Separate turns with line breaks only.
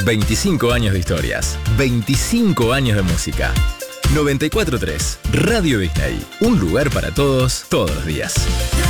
25 años de historias, 25 años de música. 94.3 Radio Disney, un lugar para todos, todos los días.